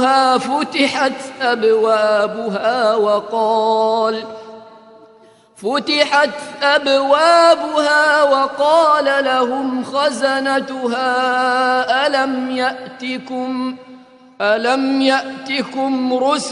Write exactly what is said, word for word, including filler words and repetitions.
أبوابها فتحت أبوابها وقال فتحت أبوابها وقال لهم خزنتها ألم يأتكم ألم يأتكم رسل